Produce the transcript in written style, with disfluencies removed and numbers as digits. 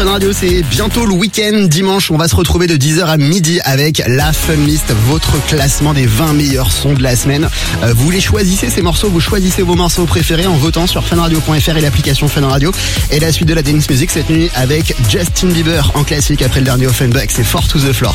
Fun Radio, c'est bientôt le week-end. Dimanche, on va se retrouver de 10h à midi avec la Fun List, votre classement des 20 meilleurs sons de la semaine. Vous les choisissez ces morceaux, vous choisissez vos morceaux préférés en votant sur funradio.fr et l'application Fun Radio. Et la suite de la dance music cette nuit avec Justin Bieber en classique après le dernier Offenbach, c'est Four to the Floor.